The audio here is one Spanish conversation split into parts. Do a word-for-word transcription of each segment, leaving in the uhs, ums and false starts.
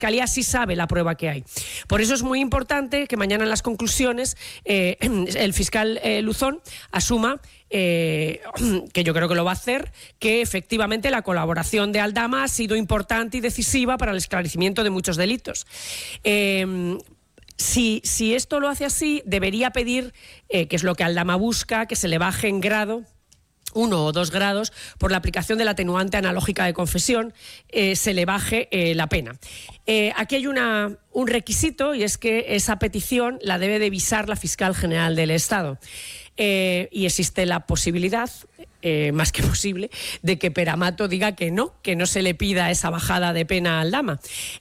Fiscalía sí sabe la prueba que hay. Por eso es muy importante que mañana en las conclusiones eh, el fiscal eh, Luzón asuma, eh, que yo creo que lo va a hacer, que efectivamente la colaboración de Aldama ha sido importante y decisiva para el esclarecimiento de muchos delitos. Eh, si, si esto lo hace así, debería pedir, eh, que es lo que Aldama busca, que se le baje en grado uno o dos grados por la aplicación de la atenuante analógica de confesión, eh, se le baje eh, la pena. Eh, aquí hay una, un requisito, y es que esa petición la debe de visar la Fiscal General del Estado. Eh, y existe la posibilidad, eh, más que posible, de que Peramato diga que no, que no se le pida esa bajada de pena a Aldama.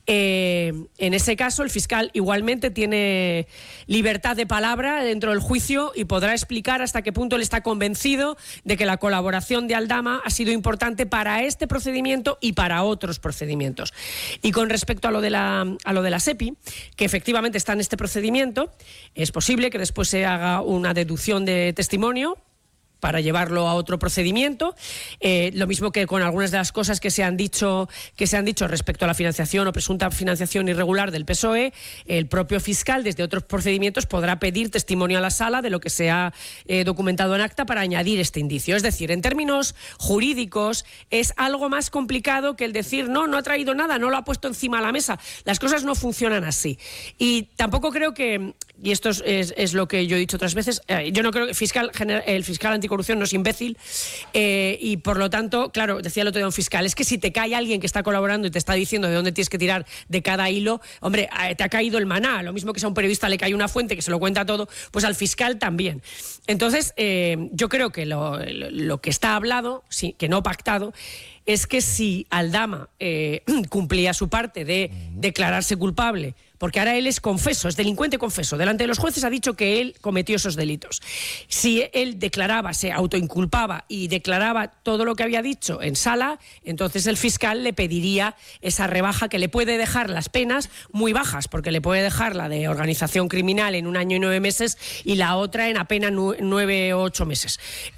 Eh, en ese caso, el fiscal igualmente tiene libertad de palabra dentro del juicio y podrá explicar hasta qué punto él está convencido de que la colaboración de Aldama ha sido importante para este procedimiento y para otros procedimientos. Y con respecto a lo de la, a lo de la SEPI, que efectivamente está en este procedimiento, es posible que después se haga una deducción de testimonio para llevarlo a otro procedimiento, eh, lo mismo que con algunas de las cosas que se han dicho que se han dicho respecto a la financiación o presunta financiación irregular del P S O E, el propio fiscal desde otros procedimientos podrá pedir testimonio a la sala de lo que se ha eh, documentado en acta para añadir este indicio. Es decir, en términos jurídicos es algo más complicado que el decir no, no ha traído nada, no lo ha puesto encima de la mesa. Las cosas no funcionan así. Y tampoco creo que, y esto es, es, es lo que yo he dicho otras veces, eh, yo no creo que el fiscal, el fiscal anticorrupción no es imbécil, eh, y por lo tanto, claro, decía el otro día un fiscal, es que si te cae alguien que está colaborando y te está diciendo de dónde tienes que tirar de cada hilo, hombre, te ha caído el maná, lo mismo que si a un periodista le cae una fuente que se lo cuenta todo, pues al fiscal también. Entonces, eh, yo creo que lo, lo, lo que está hablado, sí, que no pactado, es que si Aldama eh, cumplía su parte de declararse culpable, porque ahora él es confeso, es delincuente confeso, delante de los jueces ha dicho que él cometió esos delitos. Si él declaraba, se autoinculpaba y declaraba todo lo que había dicho en sala, entonces el fiscal le pediría esa rebaja que le puede dejar las penas muy bajas, porque le puede dejar la de organización criminal en un año y nueve meses y la otra en apenas nueve o ocho meses.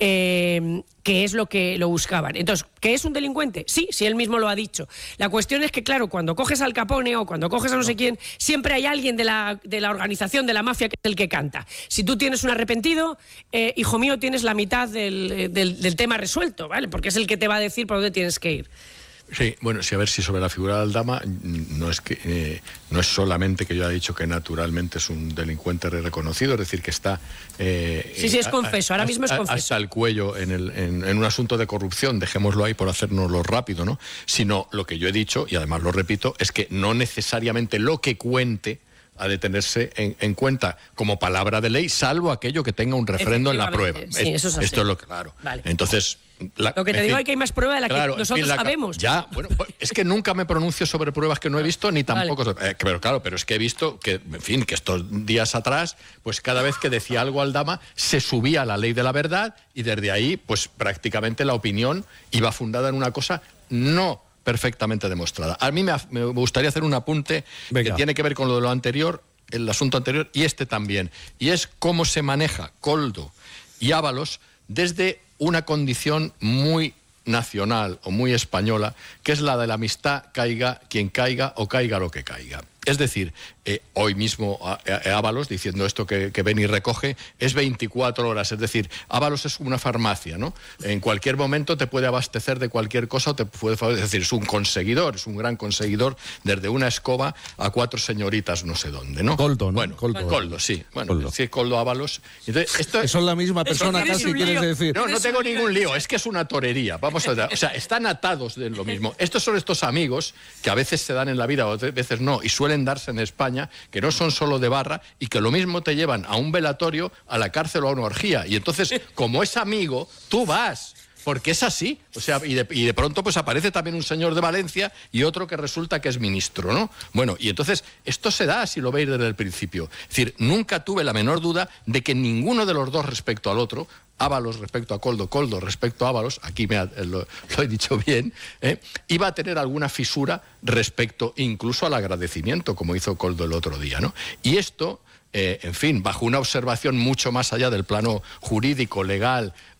Eh, que es lo que lo buscaban. Entonces, ¿que es un delincuente? Sí, sí, él mismo lo ha dicho. La cuestión es que, claro, cuando coges al Capone o cuando coges a no sé quién, siempre hay alguien de la, de la organización, de la mafia, que es el que canta. Si tú tienes un arrepentido, eh, hijo mío, tienes la mitad del, del, del tema resuelto, ¿vale? Porque es el que te va a decir por dónde tienes que ir. Sí, bueno, sí, a ver si sobre la figura de Aldama, no es que eh, no es solamente que yo haya dicho que naturalmente es un delincuente reconocido, es decir, que está... Eh, sí, sí, es confeso, ahora mismo es confeso. Hasta el cuello en, el, en, en un asunto de corrupción, dejémoslo ahí por hacernoslo rápido, ¿no? Sino lo que yo he dicho, y además lo repito, es que no necesariamente lo que cuente ha de tenerse en, en cuenta como palabra de ley, salvo aquello que tenga un refrendo en la prueba. Sí, eso es así. Esto es lo que, claro. Vale. Entonces... La, lo que te digo es que hay más prueba de la claro, que nosotros la, sabemos. Ya, bueno, es que nunca me pronuncio sobre pruebas que no he visto, ni tampoco... Vale. Eh, pero claro, pero es que he visto que, en fin, que estos días atrás, pues cada vez que decía algo Aldama, se subía a la ley de la verdad y desde ahí, pues prácticamente la opinión iba fundada en una cosa no perfectamente demostrada. A mí me, me gustaría hacer un apunte Venga. que tiene que ver con lo de lo anterior, el asunto anterior, y este también, y es cómo se maneja Koldo y Ábalos desde una condición muy nacional o muy española, que es la de la amistad, caiga quien caiga o caiga lo que caiga. Es decir, eh, hoy mismo Ábalos, diciendo esto que, que Beni recoge, es veinticuatro horas. Es decir, Ábalos es una farmacia, ¿no? En cualquier momento te puede abastecer de cualquier cosa o te puede... Es decir, es un conseguidor, es un gran conseguidor, desde una escoba a cuatro señoritas no sé dónde, ¿no? Coldo, ¿no? Bueno, Coldo, Coldo sí. Bueno, Coldo. sí, Coldo Ábalos. Entonces, esto... Son la misma persona casi, quieres decir. No, no tengo ningún lío, es que es una torería. Vamos a ver, o sea, están atados de lo mismo. Estos son estos amigos que a veces se dan en la vida, o a veces no, y suelen darse en España, que no son solo de barra y que lo mismo te llevan a un velatorio, a la cárcel o a una orgía. Y entonces, como es amigo, tú vas, porque es así. O sea, y de, y de pronto pues aparece también un señor de Valencia y otro que resulta que es ministro, ¿no? Bueno, y entonces esto se da, si lo veis desde el principio. Es decir, nunca tuve la menor duda de que ninguno de los dos respecto al otro, Ábalos respecto a Koldo, Koldo respecto a Ábalos, aquí me ha, lo, lo he dicho bien, ¿eh? iba a tener alguna fisura respecto incluso al agradecimiento, como hizo Koldo el otro día, ¿no? Y esto, eh, en fin, bajo una observación mucho más allá del plano jurídico, legal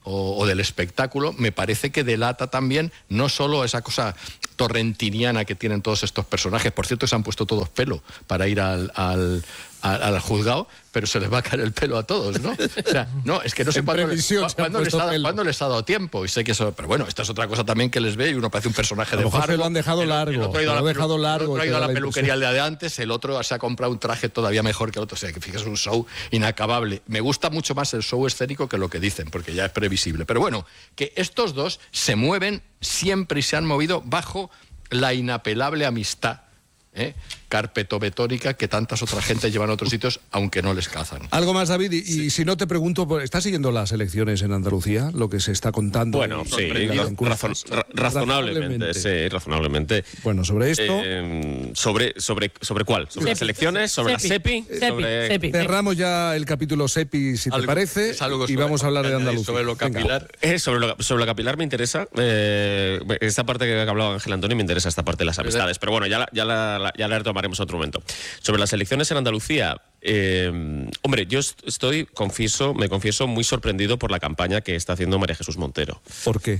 o, o del espectáculo, me parece que delata también no solo esa cosa torrentiniana que tienen todos estos personajes. Por cierto, se han puesto todos pelo para ir al, al, al, al juzgado, pero se les va a caer el pelo a todos, ¿no? O sea, no, es que no sé cuándo, cuándo, les ha, cuándo les ha dado tiempo. Y sé que eso, pero bueno, esta es otra cosa también que les ve y uno parece un personaje de fardo. Lo han dejado largo. El otro ha ido a la, dejado largo, el otro ha ido a la la peluquería el día de antes, el otro se ha comprado un traje todavía mejor que el otro. O sea, que fíjate, es un show inacabable. Me gusta mucho más el show escénico que lo que dicen, porque ya es previsible. Pero bueno, que estos dos se mueven siempre y se han movido bajo la inapelable amistad, ¿eh? carpetobetónica que tantas otras gentes llevan a otros sitios, aunque no les cazan. Algo más, David, y, sí. y si no te pregunto, ¿estás siguiendo las elecciones en Andalucía? Lo que se está contando. Bueno, sí, razon, ra, razonablemente, sí, razonablemente. Bueno, sobre esto. Eh, sobre, sobre, ¿Sobre cuál? ¿Sobre Sepi. las elecciones? ¿Sobre Sepi. la SEPI? Sepi. Sobre... Sepi. Cerramos ya el capítulo SEPI, si te algo, parece, y vamos a hablar de Andalucía. Sobre lo capilar. Eh, sobre, lo, sobre lo capilar me interesa. Eh, esta parte que hablaba Ángel Antonio me interesa, esta parte de las amistades. Pero bueno, ya la, ya la, ya la retomaremos otro momento. Sobre las elecciones en Andalucía, eh, hombre, yo estoy, confieso, me confieso muy sorprendido por la campaña que está haciendo María Jesús Montero. ¿Por qué?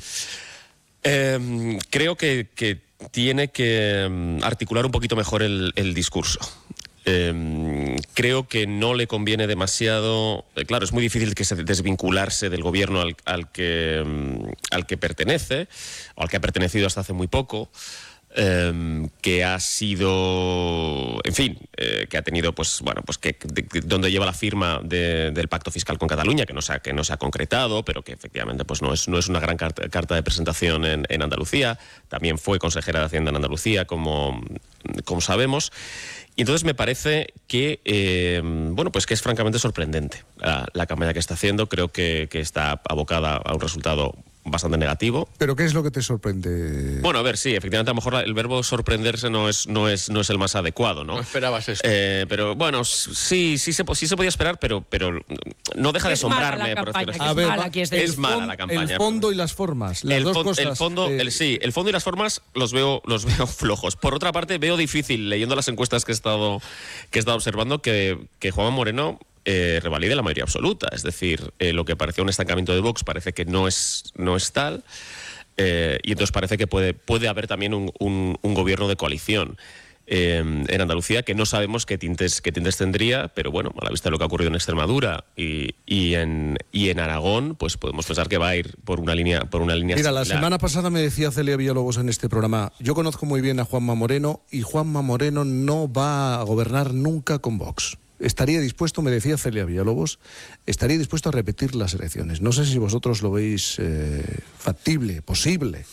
Eh, creo que, que tiene que articular un poquito mejor el, el discurso. Eh, creo que no le conviene demasiado. Eh, claro, es muy difícil que se desvincularse del gobierno al, al, que, al que pertenece, o al que ha pertenecido hasta hace muy poco. Eh, que ha sido, en fin, eh, que ha tenido, pues, bueno, pues que de, de, donde lleva la firma de, del pacto fiscal con Cataluña, que no se ha, que no se ha concretado, pero que efectivamente, pues, no es, no es una gran carta, carta de presentación en, en Andalucía. También fue consejera de Hacienda en Andalucía, como, como sabemos. Y entonces me parece que, eh, bueno, pues que es francamente sorprendente la, la campaña que está haciendo. Creo que, que está abocada a un resultado bastante negativo. ¿Pero qué es lo que te sorprende? Bueno, a ver, sí, efectivamente, a lo mejor el verbo sorprenderse no es, no es, no es el más adecuado, ¿no? No esperabas esto. Eh, pero bueno, sí, sí se, sí se podía esperar, pero, pero no deja de asombrarme. Por decirlo así. A ver, mala, es, es mala la campaña. El fondo y las formas, las el dos fon, cosas. El fondo, eh... el, sí, el fondo y las formas los veo, los veo flojos. Por otra parte, veo difícil, leyendo las encuestas que he estado, que he estado observando, que, que Juanma Moreno Eh, revalide la mayoría absoluta. Es decir, eh, lo que parecía un estancamiento de Vox parece que no es, no es tal, eh, y entonces parece que puede, puede haber también un, un, un gobierno de coalición eh, en Andalucía que no sabemos qué tintes, qué tintes tendría, pero bueno, a la vista de lo que ha ocurrido en Extremadura y, y, en, y en Aragón, pues podemos pensar que va a ir por una línea, por una línea Mira, similar. La semana pasada me decía Celia Villalobos en este programa, yo conozco muy bien a Juanma Moreno y Juanma Moreno no va a gobernar nunca con Vox. Estaría dispuesto, me decía Celia Villalobos, estaría dispuesto a repetir las elecciones. No sé si vosotros lo veis eh, factible, posible.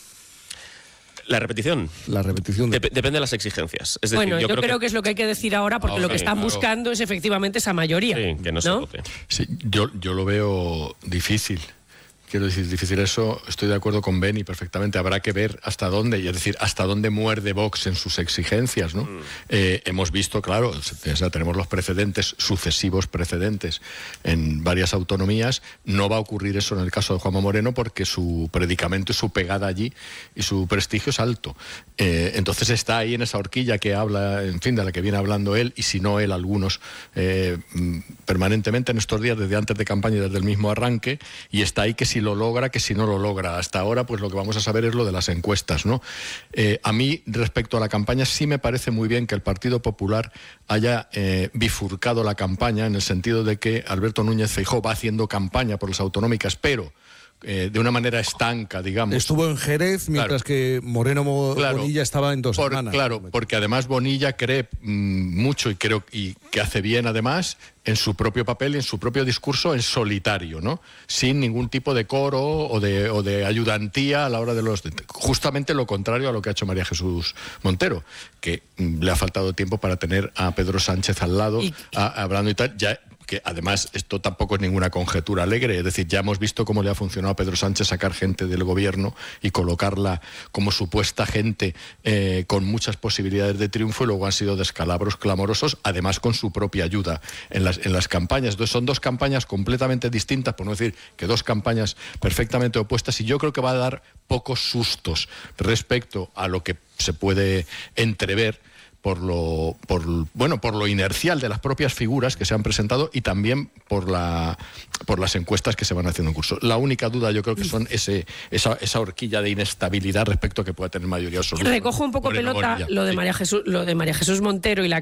La repetición. La repetición. De... Dep depende de las exigencias. Es decir, bueno, yo, yo creo, creo que... que es lo que hay que decir ahora, porque oh, lo que sí, están claro. buscando es efectivamente esa mayoría. Sí, que no, ¿no? se vote. Sí, yo, yo lo veo difícil. Quiero decir, difícil eso, estoy de acuerdo con Beni perfectamente, habrá que ver hasta dónde, y es decir, hasta dónde muerde Vox en sus exigencias, ¿no? Mm. Eh, hemos visto, claro, o sea, tenemos los precedentes, sucesivos precedentes en varias autonomías, no va a ocurrir eso en el caso de Juanma Moreno porque su predicamento y su pegada allí y su prestigio es alto. Eh, entonces está ahí en esa horquilla que habla, en fin, de la que viene hablando él, y si no él, algunos, eh, permanentemente en estos días, desde antes de campaña y desde el mismo arranque, y está ahí que si lo logra, que si no lo logra. Hasta ahora, pues lo que vamos a saber es lo de las encuestas, ¿no? Eh, a mí, respecto a la campaña, sí me parece muy bien que el Partido Popular haya eh, bifurcado la campaña, en el sentido de que Alberto Núñez Feijóo va haciendo campaña por las autonómicas, pero Eh, de una manera estanca, digamos. Estuvo en Jerez, mientras claro. que Moreno Mo claro. Bonilla estaba en dos por, semanas. Claro, porque además Bonilla cree mmm, mucho y creo y que hace bien además en su propio papel y en su propio discurso en solitario, ¿no? Sin ningún tipo de coro o de, o de ayudantía a la hora de los... Justamente lo contrario a lo que ha hecho María Jesús Montero, que mmm, le ha faltado tiempo para tener a Pedro Sánchez al lado, y... a, hablando y tal, ya... que además esto tampoco es ninguna conjetura alegre, es decir, ya hemos visto cómo le ha funcionado a Pedro Sánchez sacar gente del gobierno y colocarla como supuesta gente eh, con muchas posibilidades de triunfo, y luego han sido descalabros clamorosos, además con su propia ayuda en las, en las campañas. Entonces son dos campañas completamente distintas, por no decir que dos campañas perfectamente opuestas, y yo creo que va a dar pocos sustos respecto a lo que se puede entrever, por lo, por, bueno, por lo inercial de las propias figuras que se han presentado y también por, la, por las encuestas que se van haciendo en curso. La única duda yo creo que son ese, esa, esa horquilla de inestabilidad respecto a que pueda tener mayoría absoluta. Recojo un poco Moreno pelota Bonilla. lo de Sí. María Jesús, lo de María Jesús Montero y la